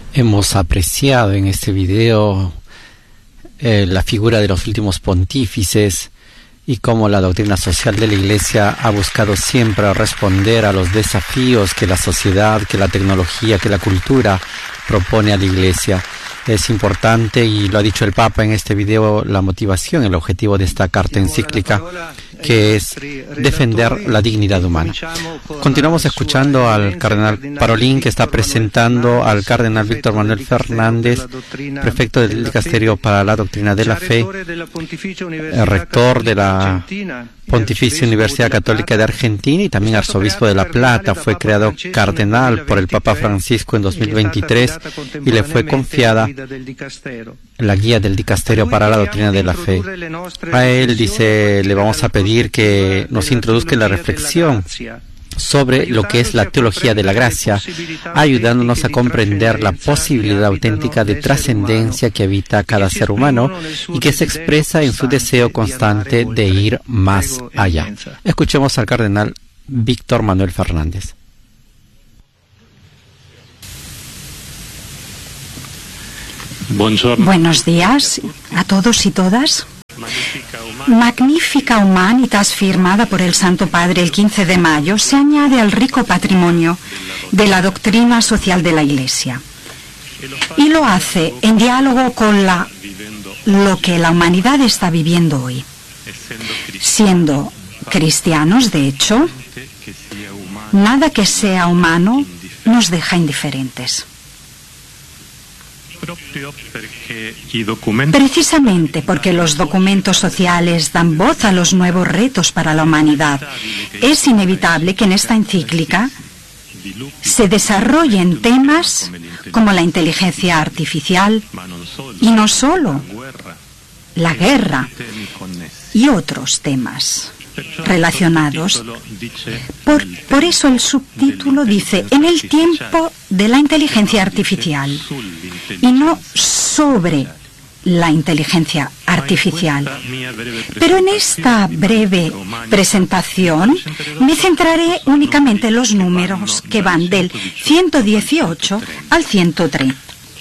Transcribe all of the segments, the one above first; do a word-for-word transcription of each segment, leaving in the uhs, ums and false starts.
Hemos apreciado en este video eh, la figura de los últimos pontífices y cómo la doctrina social de la Iglesia ha buscado siempre responder a los desafíos que la sociedad, que la tecnología, que la cultura propone a la Iglesia. Es importante, y lo ha dicho el Papa en este video, la motivación, el objetivo de esta carta encíclica, que es defender la dignidad humana. Continuamos escuchando al cardenal Parolin, que está presentando al cardenal Víctor Manuel Fernández, prefecto del Dicasterio para la Doctrina de la Fe, el rector de la Pontificia Universidad Católica de Argentina y también arzobispo de La Plata. Fue creado cardenal por el Papa Francisco en dos mil veintitrés y le fue confiada la guía del Dicasterio para la Doctrina de la Fe. A él, dice, le vamos a pedir que nos introduzca en la reflexión sobre lo que es la teología de la gracia, ayudándonos a comprender la posibilidad auténtica de trascendencia que habita cada ser humano y que se expresa en su deseo constante de ir más allá. Escuchemos al cardenal Víctor Manuel Fernández. Buenos días a todos y todas. Magnifica Humanitas, firmada por el Santo Padre el quince de mayo, se añade al rico patrimonio de la doctrina social de la Iglesia. Y lo hace en diálogo con la, lo que la humanidad está viviendo hoy. Siendo cristianos, de hecho, nada que sea humano nos deja indiferentes. Precisamente porque los documentos sociales dan voz a los nuevos retos para la humanidad, es inevitable que en esta encíclica se desarrollen temas como la inteligencia artificial y no solo la guerra y otros temas relacionados. Por, por eso el subtítulo dice, en el tiempo de la inteligencia artificial, y no sobre la inteligencia artificial. Pero en esta breve presentación me centraré únicamente en los números que van del ciento dieciocho al ciento treinta.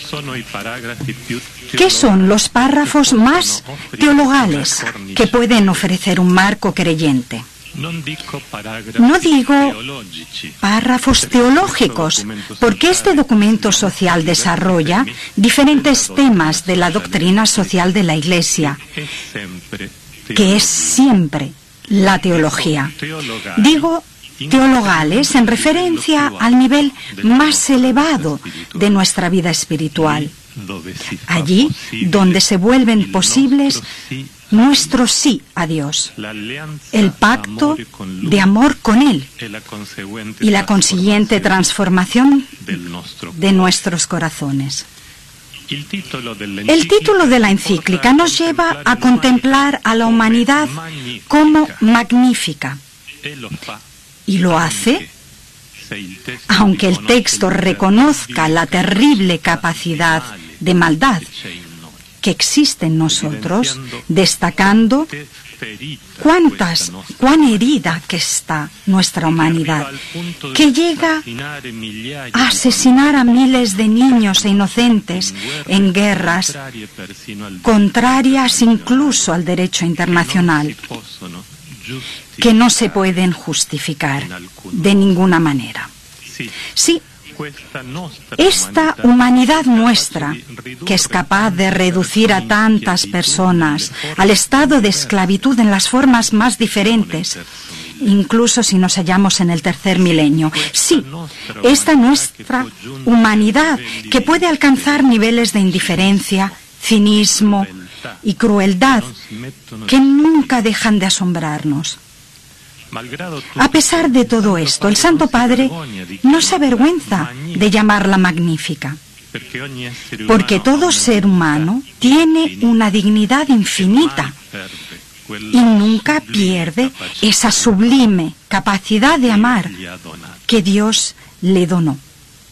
¿Qué son los párrafos más teologales que pueden ofrecer un marco creyente? No digo párrafos teológicos, porque este documento social desarrolla diferentes temas de la doctrina social de la Iglesia, que es siempre la teología. Digo teologales en referencia al nivel más elevado de nuestra vida espiritual, allí donde se vuelven posibles nuestro sí a Dios, el pacto de amor con Él y la consiguiente transformación de nuestros corazones. El título de la encíclica nos lleva a contemplar a la humanidad como magnífica, y lo hace aunque el texto reconozca la terrible capacidad de maldad que existe en nosotros, destacando cuántas, cuán herida que está nuestra humanidad, que llega a asesinar a miles de niños e inocentes en guerras contrarias incluso al derecho internacional, que no se pueden justificar de ninguna manera. Sí, esta humanidad nuestra, que es capaz de reducir a tantas personas al estado de esclavitud en las formas más diferentes, incluso si nos hallamos en el tercer milenio. Sí, esta nuestra humanidad, que puede alcanzar niveles de indiferencia, cinismo y crueldad, que nunca dejan de asombrarnos. A pesar de todo esto, el Santo Padre no se avergüenza de llamarla magnífica, porque todo ser humano tiene una dignidad infinita y nunca pierde esa sublime capacidad de amar que Dios le donó.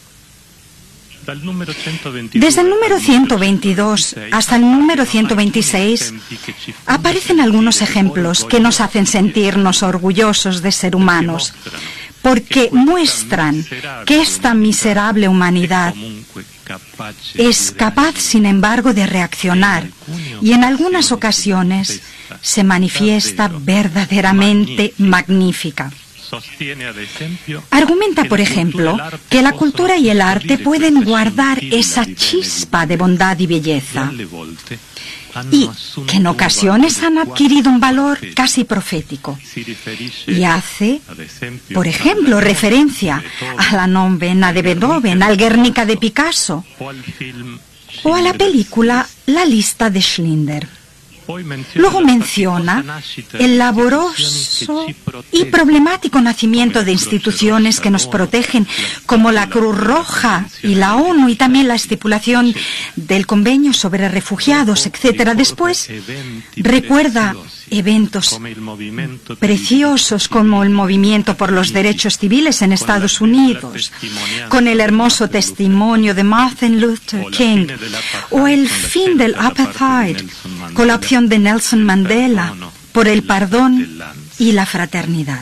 Desde el número ciento veintidós hasta el número ciento veintiséis aparecen algunos ejemplos que nos hacen sentirnos orgullosos de ser humanos, porque muestran que esta miserable humanidad es capaz, sin embargo, de reaccionar y en algunas ocasiones se manifiesta verdaderamente magnífica. Argumenta, por ejemplo, que la cultura y el arte pueden guardar esa chispa de bondad y belleza y que en ocasiones han adquirido un valor casi profético. Y hace, por ejemplo, referencia a la novena de Beethoven, al Guernica de Picasso o a la película La lista de Schindler. Luego menciona el laboroso y problemático nacimiento de instituciones que nos protegen, como la Cruz Roja y la ONU, y también la estipulación del Convenio sobre Refugiados, etcétera. Después recuerda eventos preciosos como el movimiento por los derechos civiles en Estados Unidos, con el hermoso testimonio de Martin Luther King, o el fin del apartheid, con la opción de Nelson Mandela por el perdón y la fraternidad.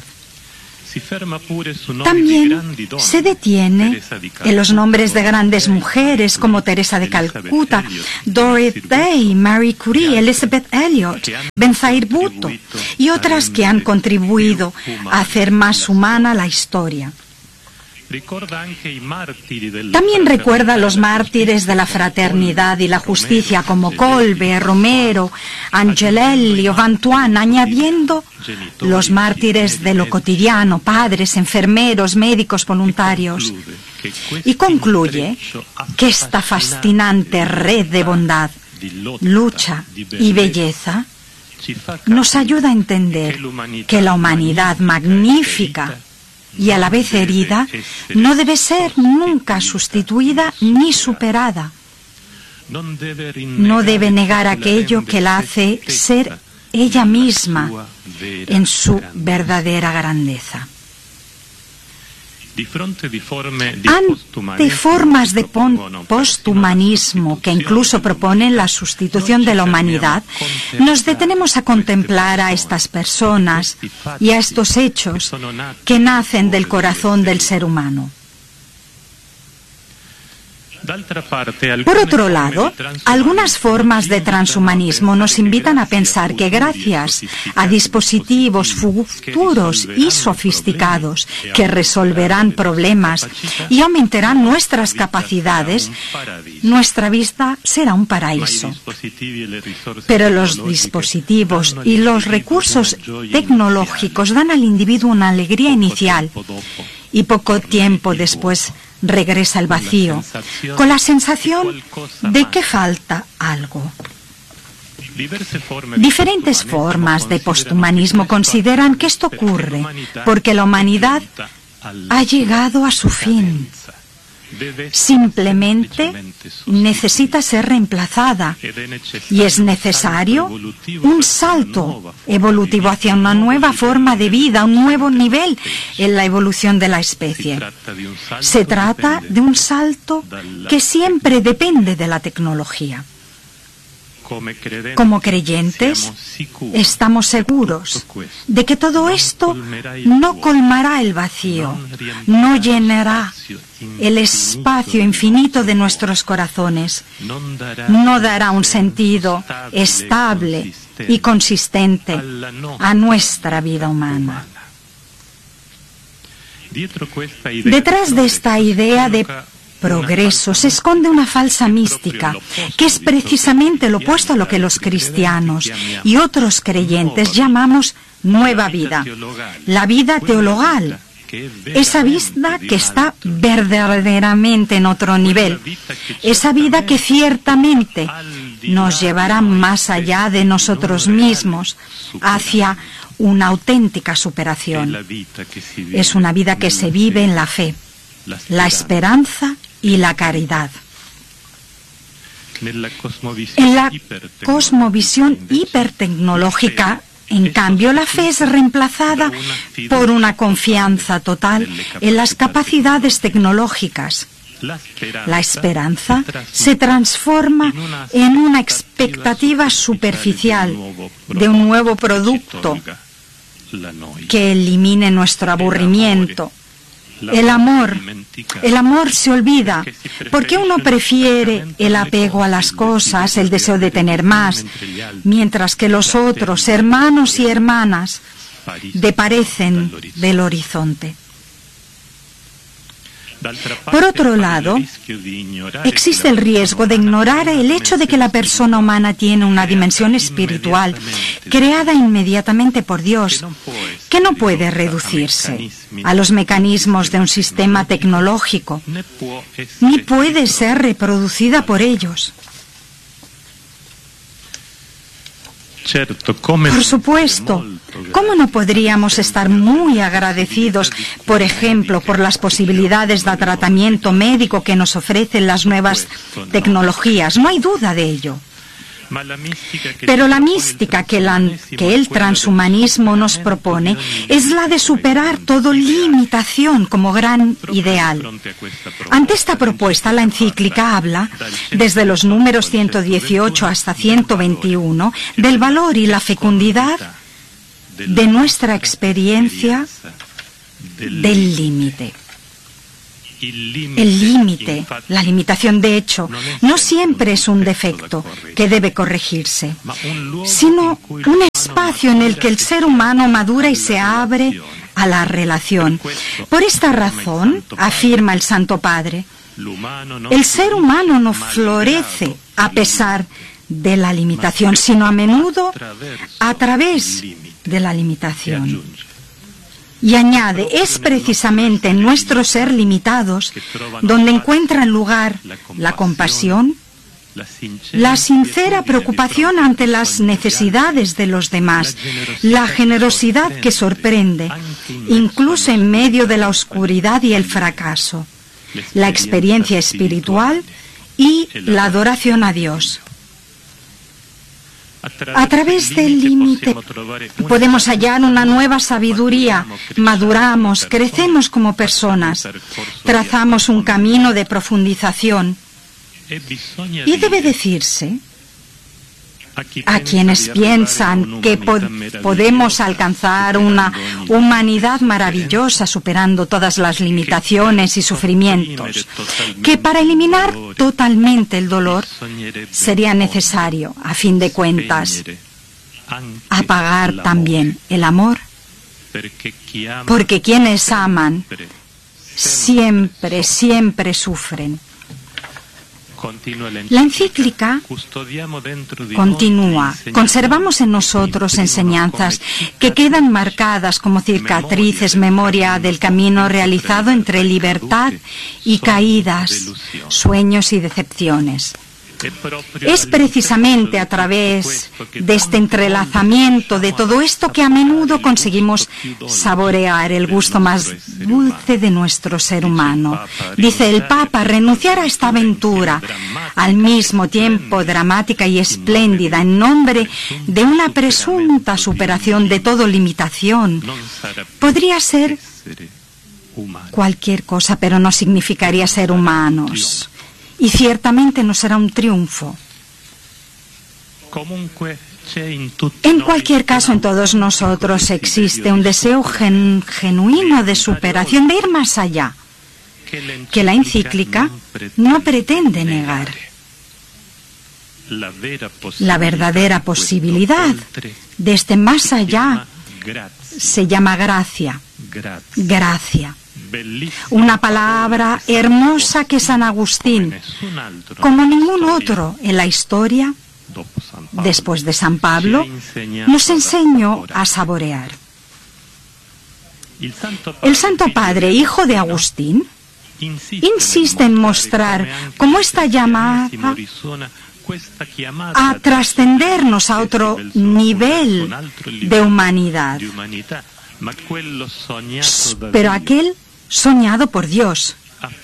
También se detiene en los nombres de grandes mujeres como Teresa de Calcuta, Dorothy Day, Marie Curie, Elizabeth Elliot, Benazir Bhutto y otras que han contribuido a hacer más humana la historia. También recuerda a los mártires de la fraternidad y la justicia como Kolbe, Romero, Angelelli o Antoine, añadiendo los mártires de lo cotidiano, padres, enfermeros, médicos, voluntarios. Y concluye que esta fascinante red de bondad, lucha y belleza nos ayuda a entender que la humanidad magnífica y a la vez herida, no debe ser nunca sustituida ni superada. No debe negar aquello que la hace ser ella misma en su verdadera grandeza. Ante formas de posthumanismo que incluso proponen la sustitución de la humanidad, nos detenemos a contemplar a estas personas y a estos hechos que nacen del corazón del ser humano. Por otro lado, algunas formas de transhumanismo nos invitan a pensar que gracias a dispositivos futuros y sofisticados que resolverán problemas y aumentarán nuestras capacidades, nuestra vida será un paraíso. Pero los dispositivos y los recursos tecnológicos dan al individuo una alegría inicial y poco tiempo después regresa al vacío, con la sensación de que falta algo. Diferentes formas de posthumanismo consideran que esto ocurre porque la humanidad ha llegado a su fin. Simplemente necesita ser reemplazada y es necesario un salto evolutivo hacia una nueva forma de vida, un nuevo nivel en la evolución de la especie. Se trata de un salto que siempre depende de la tecnología. Como creyentes, estamos seguros de que todo esto no colmará el vacío, no llenará el espacio infinito de nuestros corazones, no dará un sentido estable y consistente a nuestra vida humana. Detrás de esta idea de progreso se esconde una falsa mística, que es precisamente lo opuesto a lo que los cristianos y otros creyentes llamamos nueva vida, la vida teologal, esa vida que está verdaderamente en otro nivel, esa vida que ciertamente nos llevará más allá de nosotros mismos, hacia una auténtica superación. Es una vida que se vive en la fe, la esperanza y la caridad. En la cosmovisión hipertecnológica, en cambio, la fe es reemplazada por una confianza total en las capacidades tecnológicas. La esperanza se transforma en una expectativa superficial de un nuevo producto que elimine nuestro aburrimiento El amor, el amor se olvida, porque uno prefiere el apego a las cosas, el deseo de tener más, mientras que los otros, hermanos y hermanas, desaparecen del horizonte. Por otro lado, existe el riesgo de ignorar el hecho de que la persona humana tiene una dimensión espiritual creada inmediatamente por Dios, que no puede reducirse a los mecanismos de un sistema tecnológico, ni puede ser reproducida por ellos. Por supuesto, ¿cómo no podríamos estar muy agradecidos, por ejemplo, por las posibilidades de tratamiento médico que nos ofrecen las nuevas tecnologías? No hay duda de ello. Pero la mística que, la, que el transhumanismo nos propone es la de superar toda limitación como gran ideal. Ante esta propuesta, la encíclica habla, desde los números ciento dieciocho hasta ciento veintiuno, del valor y la fecundidad de nuestra experiencia del límite. El límite, la limitación de hecho, no siempre es un defecto que debe corregirse, sino un espacio en el que el ser humano madura y se abre a la relación. Por esta razón, afirma el Santo Padre, el ser humano no florece a pesar de la limitación, sino a menudo a través de la limitación. Y añade, es precisamente en nuestro ser limitados donde encuentran lugar la compasión, la sincera preocupación ante las necesidades de los demás, la generosidad que sorprende, incluso en medio de la oscuridad y el fracaso, la experiencia espiritual y la adoración a Dios. A través del límite podemos hallar una nueva sabiduría, maduramos, crecemos como personas, trazamos un camino de profundización. Y debe decirse a quienes piensan que po podemos alcanzar una humanidad maravillosa superando todas las limitaciones y sufrimientos, que para eliminar totalmente el dolor sería necesario, a fin de cuentas, apagar también el amor, porque quienes aman siempre, siempre sufren. La encíclica continúa. Conservamos en nosotros enseñanzas que quedan marcadas como cicatrices, memoria del camino realizado entre libertad y caídas, sueños y decepciones. Es precisamente a través de este entrelazamiento de todo esto que a menudo conseguimos saborear el gusto más dulce de nuestro ser humano. Dice el Papa, renunciar a esta aventura, al mismo tiempo dramática y espléndida, en nombre de una presunta superación de toda limitación, podría ser cualquier cosa, pero no significaría ser humanos. Y ciertamente no será un triunfo. En cualquier caso, en todos nosotros existe un deseo gen genuino de superación, de ir más allá, que la encíclica no pretende negar. La verdadera posibilidad de este más allá se llama gracia. Gracia. Una palabra hermosa que San Agustín, como ningún otro en la historia, después de San Pablo, nos enseñó a saborear. El Santo Padre, hijo de Agustín, insiste en mostrar cómo esta llamada a trascendernos a otro nivel de humanidad, pero aquel soñado por Dios.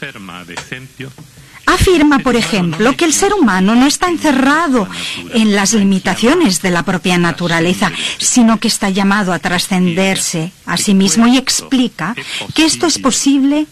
Afirma, por ejemplo, que el ser humano no está encerrado en las limitaciones de la propia naturaleza, sino que está llamado a trascenderse a sí mismo, y explica que esto es posible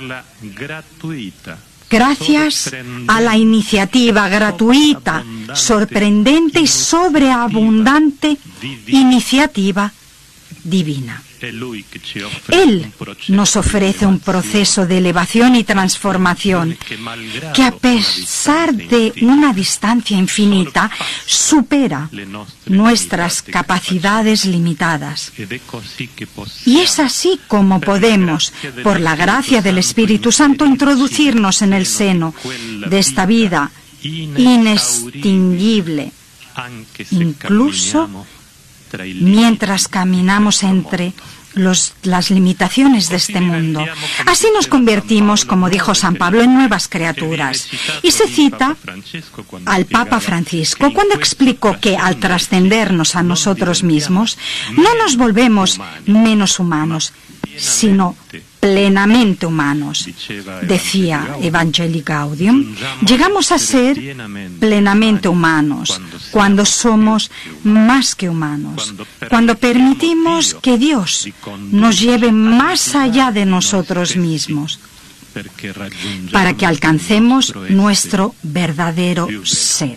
gracias a la iniciativa gratuita, sorprendente y sobreabundante iniciativa divina. Él nos ofrece un proceso de elevación y transformación que, a pesar de una distancia infinita, supera nuestras capacidades limitadas. Y es así como podemos, por la gracia del Espíritu Santo, introducirnos en el seno de esta vida inextinguible, incluso mientras caminamos entre los, las limitaciones de este mundo. Así nos convertimos, como dijo San Pablo, en nuevas criaturas. Y se cita al Papa Francisco cuando explicó que al trascendernos a nosotros mismos, no nos volvemos menos humanos, sino plenamente humanos. Decía Evangelii Gaudium, llegamos a ser plenamente humanos cuando somos más que humanos, cuando permitimos que Dios nos lleve más allá de nosotros mismos, para que alcancemos nuestro verdadero ser.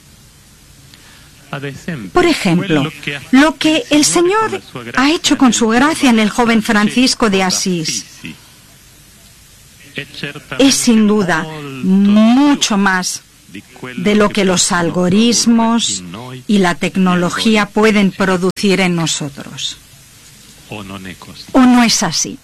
Por ejemplo, lo que el Señor ha hecho con su gracia en el joven Francisco de Asís es sin duda mucho más de lo que los algoritmos y la tecnología pueden producir en nosotros. ¿O no es así?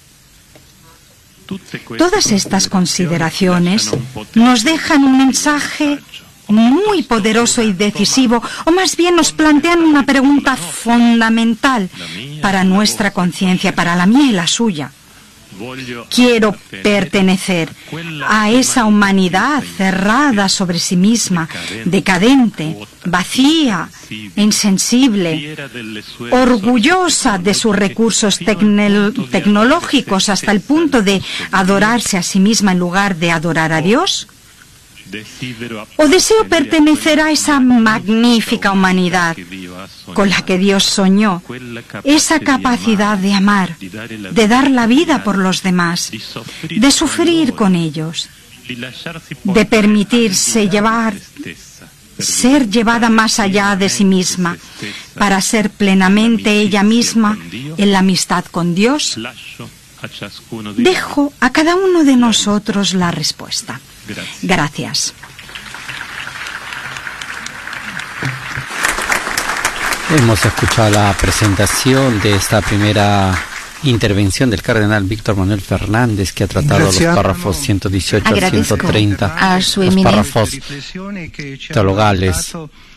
Todas estas consideraciones nos dejan un mensaje muy poderoso y decisivo, o más bien nos plantean una pregunta fundamental para nuestra conciencia, para la mía y la suya. Quiero pertenecer a esa humanidad cerrada sobre sí misma, decadente, vacía, insensible, orgullosa de sus recursos tecno- tecnológicos hasta el punto de adorarse a sí misma en lugar de adorar a Dios. ¿O deseo pertenecer a esa magnífica humanidad con la que Dios soñó, esa capacidad de amar, de dar la vida por los demás, de sufrir con ellos, de permitirse llevar, ser llevada más allá de sí misma, para ser plenamente ella misma en la amistad con Dios? Dejo a cada uno de nosotros la respuesta. Gracias. Hemos escuchado la presentación de esta primera intervención del cardenal Víctor Manuel Fernández, que ha tratado los párrafos ciento dieciocho a ciento treinta, a su los párrafos teologales.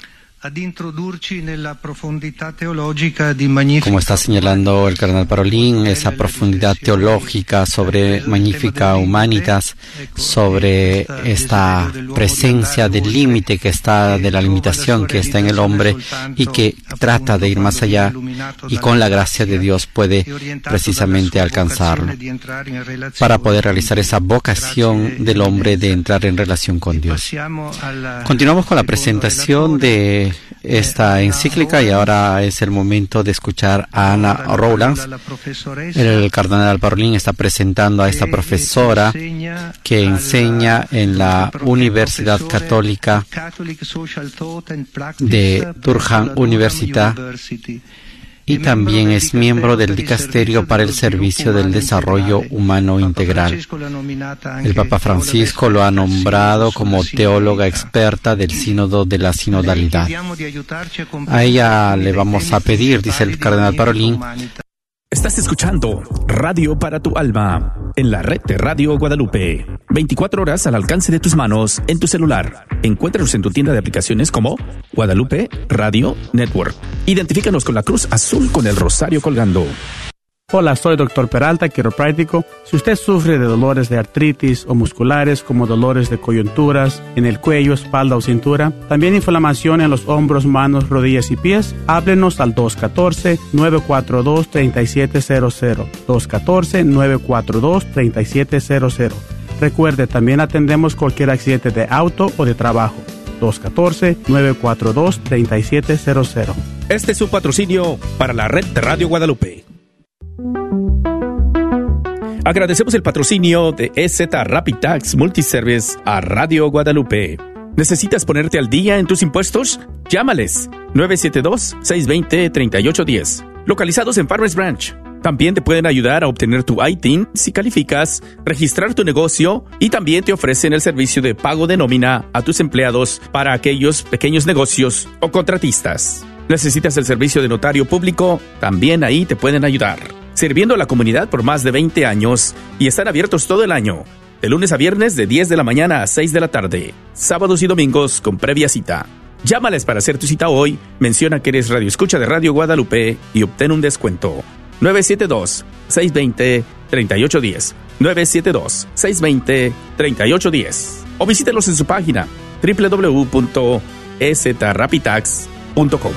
Como está señalando el cardenal Parolin, esa profundidad teológica sobre Magnificat Humanitas, sobre esta presencia del límite que está, de la limitación que está en el hombre y que trata de ir más allá y con la gracia de Dios puede precisamente alcanzarlo para poder realizar esa vocación del hombre de entrar en relación con Dios. Continuamos con la presentación de esta encíclica y ahora es el momento de escuchar a Ana Rowlands. El cardenal Parolin está presentando a esta profesora que enseña en la Universidad Católica de Durham Universitat y también es miembro del Dicasterio para el Servicio del Desarrollo Humano Integral. El Papa Francisco lo ha nombrado como teóloga experta del Sínodo de la Sinodalidad. A ella le vamos a pedir, dice el cardenal Parolin. Estás escuchando Radio para tu Alma en la red de Radio Guadalupe. veinticuatro horas al alcance de tus manos en tu celular. Encuéntranos en tu tienda de aplicaciones como Guadalupe Radio Network. Identifícanos con la cruz azul con el rosario colgando. Hola, soy doctor Peralta, quiropráctico. Si usted sufre de dolores de artritis o musculares como dolores de coyunturas en el cuello, espalda o cintura, también inflamación en los hombros, manos, rodillas y pies, háblenos al dos uno cuatro, nueve cuatro dos, tres siete cero cero. dos uno cuatro, nueve cuatro dos, tres siete cero cero. Recuerde, también atendemos cualquier accidente de auto o de trabajo. dos uno cuatro, nueve cuatro dos, tres siete cero cero. Este es un patrocinio para la red de Radio Guadalupe. Agradecemos el patrocinio de E Z Rapid Tax Multiservice a Radio Guadalupe. ¿Necesitas ponerte al día en tus impuestos? Llámales nueve siete dos, seis dos cero, tres ocho uno cero localizados en Farmers Branch. También te pueden ayudar a obtener tu I T I N si calificas, registrar tu negocio y también te ofrecen el servicio de pago de nómina a tus empleados para aquellos pequeños negocios o contratistas. ¿Necesitas el servicio de notario público? También ahí te pueden ayudar. Sirviendo a la comunidad por más de veinte años y están abiertos todo el año, de lunes a viernes de diez de la mañana a seis de la tarde, sábados y domingos con previa cita. Llámales para hacer tu cita hoy, menciona que eres Radio Escucha de Radio Guadalupe y obtén un descuento. nueve siete dos, seis dos cero, tres ocho uno cero, nueve siete dos, seis dos cero, tres ocho uno cero o visítelos en su página doble u doble u doble u punto e z rapitax punto com.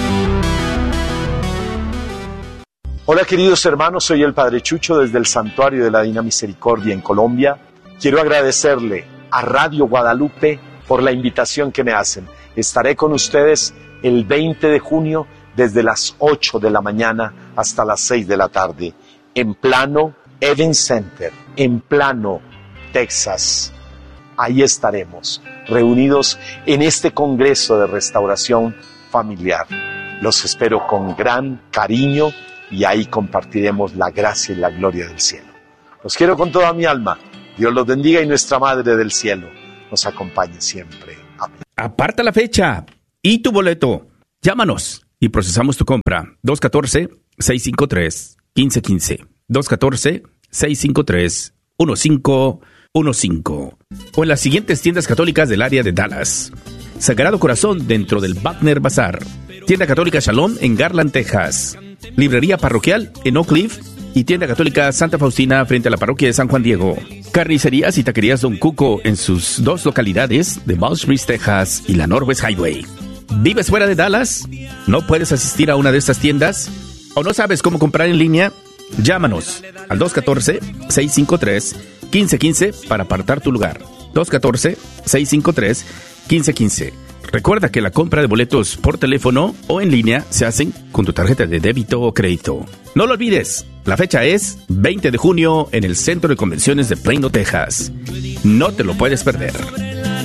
Hola queridos hermanos, soy el Padre Chucho desde el Santuario de la Divina Misericordia en Colombia. Quiero agradecerle a Radio Guadalupe por la invitación que me hacen. Estaré con ustedes el veinte de junio desde las ocho de la mañana hasta las seis de la tarde en Plano Event Center, en Plano, Texas. Ahí estaremos reunidos en este Congreso de Restauración Familiar. Los espero con gran cariño y ahí compartiremos la gracia y la gloria del cielo. Los quiero con toda mi alma. Dios los bendiga y nuestra Madre del Cielo nos acompañe siempre. Amén. Aparta la fecha y tu boleto. Llámanos y procesamos tu compra. dos uno cuatro, seis cinco tres, uno cinco uno cinco. dos uno cuatro, seis cinco tres, uno cinco uno cinco. O en las siguientes tiendas católicas del área de Dallas. Sagrado Corazón dentro del Wagner Bazar. Tienda Católica Shalom en Garland, Texas. Librería Parroquial en Oak Cliff. Y Tienda Católica Santa Faustina frente a la parroquia de San Juan Diego. Carnicerías y taquerías Don Cuco en sus dos localidades de Balls Springs, Texas y la Northwest Highway. ¿Vives fuera de Dallas? ¿No puedes asistir a una de estas tiendas? ¿O no sabes cómo comprar en línea? Llámanos al dos uno cuatro, seis cinco tres, uno cinco uno cinco para apartar tu lugar. dos uno cuatro, seis cinco tres, uno cinco uno cinco. Recuerda que la compra de boletos por teléfono o en línea se hacen con tu tarjeta de débito o crédito. No lo olvides, la fecha es veinte de junio en el Centro de Convenciones de Plano, Texas. No te lo puedes perder.